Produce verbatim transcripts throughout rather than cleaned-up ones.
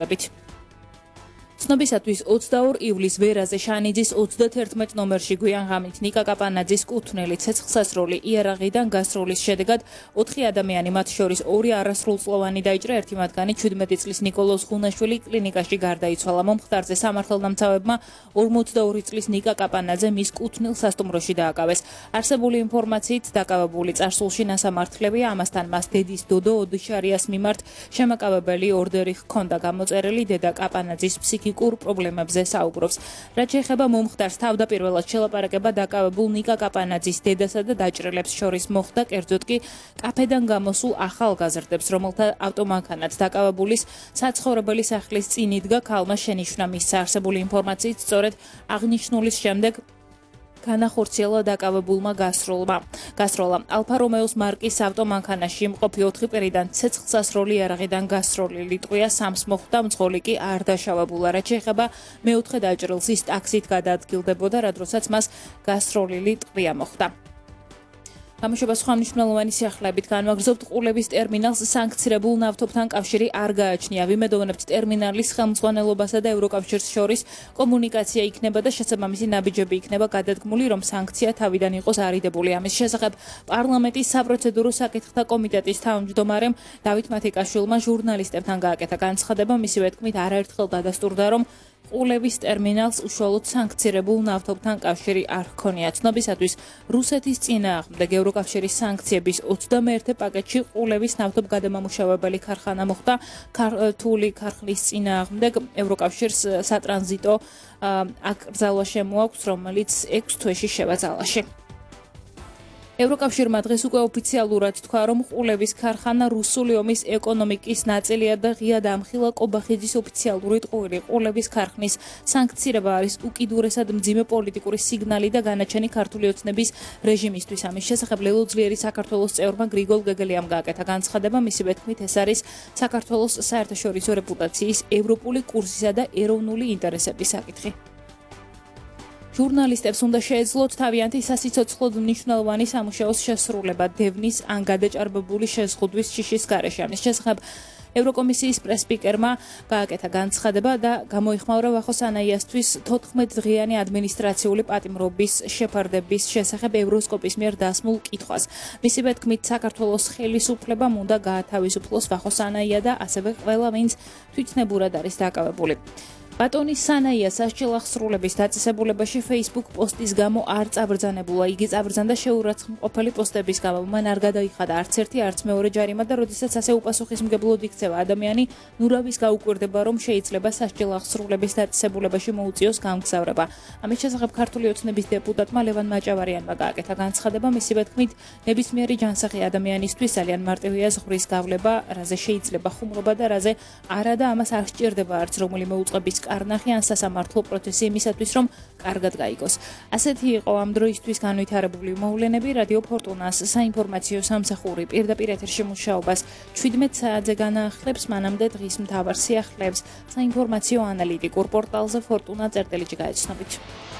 ცნობისათვის ოცდაორ ივლისს ვერაზე შანიძის ოცდათერთმეტ ნომერში გვიან ღამით ნიკა კაპანაძის კუთვნილი ცეცხლსასროლი იარაღიდან გასროლის შედეგად ოთხი ადამიანი, მათ შორის ორი არასრულწლოვანი დაიჭრა, ერთი მათგანი შვიდმეტი წლის ნიკოლოზ ღუნაშვილი კლინიკაში გარდაიცვალა. მომხდარზე სამართალდამცავებმა ორმოცდაორი წლის ნიკა კაპანაძე მის კუთვნილ სასტუმროში დააკავეს. არსებული ინფორმაციით დაკავებული წარსულში ნასამართლებია, ამასთან მას დედის დოდო ოდიშარიას მიმართ შემაკავებელი ორდერი ჰქონდა გამოწერილი. დედა კაპანაძის ფსიქიკურ პრობლემებზე საუბრობს. რაც შეეხება მომხდარს, თავდაპირველად შელაპარაკება დაკავებულ ნიკა კაპანაძის დედასა და დაჭრილებს შორის მოხდა, კერძოდ კი კაფედან გამოსულ ახალგაზრდებს, რომელთა ავტომანქანაც დაკავებულის საცხოვრებელი სახლის წინ იდგა, ქალმა შენიშვნა მისცა. არსებული ინფორმაციით, სწორედ აღნიშნულის შემდეგ განახორციელა დაკავებულმა გასროლმა. გასროლა ალფა რომეოს მარკის ავტომანქანაში იმყოფი ოთხი პირიდან ცეცხლსასროლი იარაღიდან გასროლილი ტყვია სამს მოხვდა, მძღოლი კი არ დაშავებულა. რაც შეეხება მეოთხე დაჭრილს, ის ტაქსით გადაადგილდებოდა, რა დროსაც მას გასროლილი ტყვია მოხვდა. გამოშვება სხვა მნიშვნელოვანი სიახლეებით განვაგრძობთ. ყულების ტერმინალს სანქცირებულ ნავთობთან კავშირი არ გააჩნია. ვიმედოვნებთ, ტერმინალის ხელმძღვანელობასა და ევროკავშირს შორის კომუნიკაცია იქნება და შესაბამისი ნაბიჯები იქნება გადადგმული, რომ სანქცია თავიდან იყოს არიდებული. ამის შესახებ პარლამენტის საპროცედურო საკითხთა კომიტეტის თავმჯდომარემ დავით მათიკაშვილმა ჟურნალისტებთან გააკეთა განცხადება. მისივე თქმით, არაერთხელ დადასტურდა, რომ ყულების ტერმინალს უშუალოდ სანქცირებულ ნავთობთან კავშირი არ ჰქონია. ცნობისათვის, რუსეთის წინააღმდეგ ევროკავშირის სანქციების ოცდამეერთე პაკეტში ყულების ნავთობგადამამუშავებელი ქარხანა მოხდა. ქართული ქარხნის წინააღმდეგ ევროკავშირს სატრანზიტო აკრძალვა შემოაქვს, რომელიც ექვს თვეში შევაძალაში. ევროკავშირმა დღეს უკვე ოფიციალურად თქვა, რომ ყულების ქარხანა რუსული ომის ეკონომიკის ნაწილია და ღია დამხილა კობახიძის ოფიციალური ტყუილი. ყულების ქარხნის სანქცირება არის უკიდურესად მძიმე პოლიტიკური სიგნალი და განაჩენი ქართული ოცნების რეჟიმისთვის. ამის შესახებ ლელოძლიერი საქართველოს წევრმა გრიგოლ გეგელიამ გააკეთა განცხადება. მისივე თქმით, ეს არის საქართველოს საერთაშორისო რეპუტაციის, ევროპული კურსისა და ეროვნული ინტერესების საკითხი. ჟურნალისტებს უნდა შეეძლოთ თავიანთი სასიცოცხლოდ მნიშვნელოვანი სამუშაოს შესრულება დევნის ან გადაჭარბებული შეზღუდვის შიშის გარეშე. ამის შესახებ ევროკომისიის პრესსპიკერმა გააკეთა განცხადება და გამოიხმაურა ვახოს-ანაიასთვის თოთხმეტდღიანი ადმინისტრაციული პატიმრობის შეფარდების შესახებ ევროსკოპის მიერ დასმულ კითხვას. მისივე თქმით, საქართველოს ხელისუფლებამ უნდა გაათავისუფლოს ვახოს-ანაია და ასევე ყველა, ვინც თვითნებურად არის დაკავებული. ბატონი სანაია სასჯელ აღსრულების დაწესებულებაში Facebook პოსტის გამო არ წაბრძანებულა. იგი წაბრძანდა შეურაცხმყოფელი პოსტების გამო. მან არ გადაიხადა არც ერთი, არც მეორე ჯარიმა და როდესაც ასე უპასუხისმგებლოდ იქცევა ადამიანი, ნურავის გაუკვირდება, რომ შეიძლება სასჯელ აღსრულების დაწესებულებაში მოუწიოს გამგზავრება. ამის შესახებ ქართული ოცნების დეპუტატმა ლევან მაჭავარიანმა გააკეთა განცხადება. მისივე თქმით, ნებისმიერი ჯანსაღი ადამიანისთვის ძალიან მარტივია ზღვრის გავლება, რაზე შეიძლება ხუმრობა და რაზე არა და ამას არ სჭირდება არც რომელიმე უწყების კარნახი ან სასამართლო პროცესი იმისათვის, რომ კარგად გაიგოს. ასეთი იყო ამ დროისთვის განვითარებული მოვლენები. რადიო ფორტუნას საინფორმაციო სამსახური პირდაპირ ეთერში მუშაობას ჩვიდმეტ საათზე განაახლებს, მანამდე დღის მთავარ სიახლეებს საინფორმაციო ანალიტიკურ პორტალზე ფორტუნა წერტილიჯი გაეცნობით.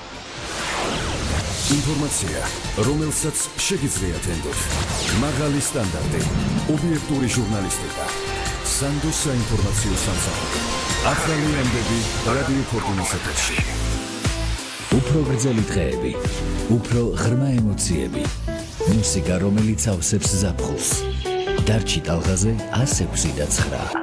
ინფორმაცია, რომელსაც შეგიძლიათ ენდოთ. მაღალი სტანდარტი, ობიექტური ჟურნალისტიკა. სანდოს საინფორმაციო სამსახური. ახალი ამბები რადიო ფორტუნას ეთერში. უფრო გრძელი დღეები, უფრო ღრმა ემოციები. მუსიკა, რომელიც ავსებს ზაფხულს. დარჩი ტალღაზე ას ექვსი და ცხრა.